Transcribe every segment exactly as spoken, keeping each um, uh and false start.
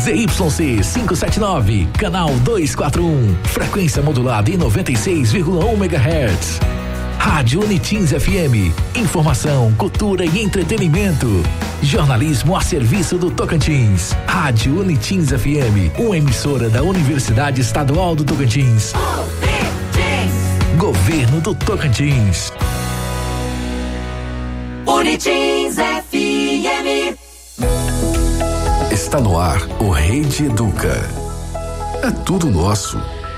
Z Y C quinhentos e setenta e nove, canal duzentos e quarenta e um, frequência modulada em noventa e seis vírgula um megahertz. Rádio Unitins F M, informação, cultura e entretenimento. Jornalismo a serviço do Tocantins. Rádio Unitins F M, uma emissora da Universidade Estadual do Tocantins. Governo do Tocantins. Unitins F M. Está no ar o Rede Educa. É tudo nosso.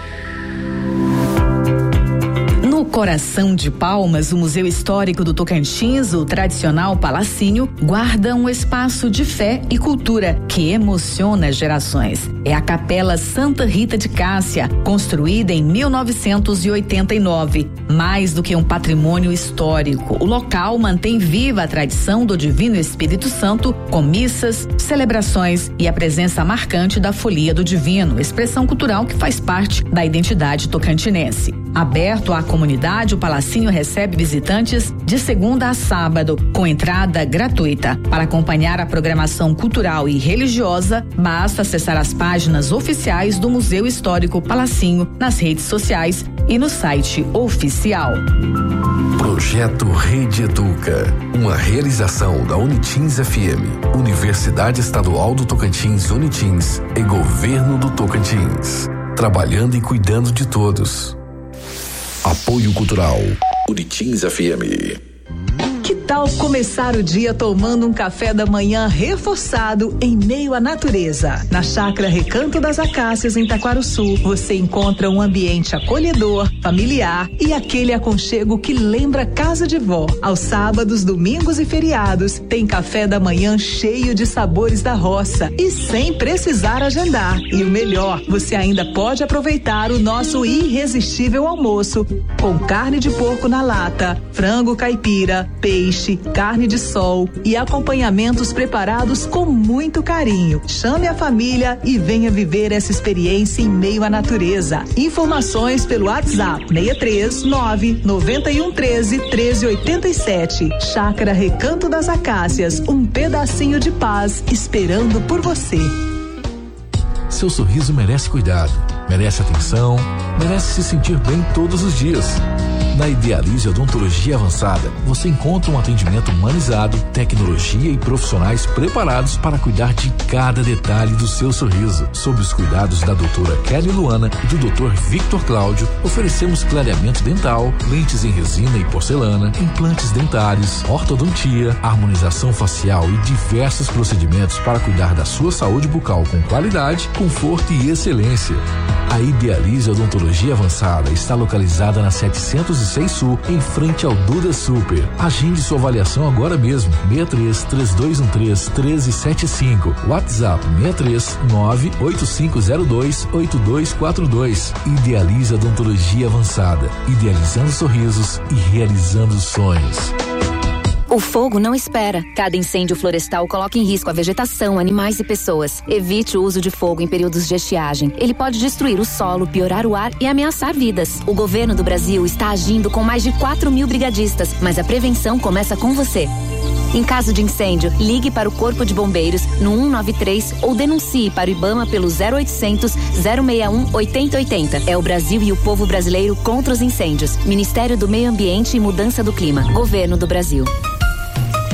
No coração de Palmas, o Museu Histórico do Tocantins, o tradicional Palacinho, guarda um espaço de fé e cultura que emociona gerações. É a Capela Santa Rita de Cássia, construída em mil novecentos e oitenta e nove. Mais do que um patrimônio histórico, o local mantém viva a tradição do Divino Espírito Santo, com missas, celebrações e a presença marcante da Folia do Divino, expressão cultural que faz parte da identidade tocantinense. Aberto à comunidade, o Palacinho recebe visitantes de segunda a sábado, com entrada gratuita. Para acompanhar a programação cultural e religiosa, basta acessar as páginas oficiais do Museu Histórico Palacinho nas redes sociais e no site oficial. Projeto Rede Educa, uma realização da Unitins F M, Universidade Estadual do Tocantins Unitins e Governo do Tocantins. Trabalhando e cuidando de todos. Apoio Cultural, Unitins F M. Que tal começar o dia tomando um café da manhã reforçado em meio à natureza? Na Chácara Recanto das Acácias, em Taquarussu, você encontra um ambiente acolhedor, familiar e aquele aconchego que lembra casa de vó. Aos sábados, domingos e feriados, tem café da manhã cheio de sabores da roça e sem precisar agendar. E o melhor, você ainda pode aproveitar o nosso irresistível almoço com carne de porco na lata, frango caipira, peixe, carne de sol e acompanhamentos preparados com muito carinho. Chame a família e venha viver essa experiência em meio à natureza. Informações pelo WhatsApp seis três nove nove um um três três oito sete. Chácara Recanto das Acácias, um pedacinho de paz esperando por você. Seu sorriso merece cuidado, merece atenção, merece se sentir bem todos os dias. Na Idealize Odontologia Avançada, você encontra um atendimento humanizado, tecnologia e profissionais preparados para cuidar de cada detalhe do seu sorriso. Sob os cuidados da doutora Kelly Luana e do doutor Victor Cláudio, oferecemos clareamento dental, lentes em resina e porcelana, implantes dentários, ortodontia, harmonização facial e diversos procedimentos para cuidar da sua saúde bucal com qualidade, conforto e excelência. A Idealize Odontologia Avançada está localizada na setecentos e seis Sul, em frente ao Duda Super. Agende sua avaliação agora mesmo. seis três três dois um três um três sete cinco. WhatsApp seis três nove oito cinco zero dois oito dois quatro dois. Idealize Odontologia Avançada. Idealizando sorrisos e realizando sonhos. O fogo não espera. Cada incêndio florestal coloca em risco a vegetação, animais e pessoas. Evite o uso de fogo em períodos de estiagem. Ele pode destruir o solo, piorar o ar e ameaçar vidas. O governo do Brasil está agindo com mais de quatro mil brigadistas, mas a prevenção começa com você. Em caso de incêndio, ligue para o Corpo de Bombeiros no um nove três ou denuncie para o IBAMA pelo zero oitocentos, zero seis um, oito zero oito zero. É o Brasil e o povo brasileiro contra os incêndios. Ministério do Meio Ambiente e Mudança do Clima. Governo do Brasil.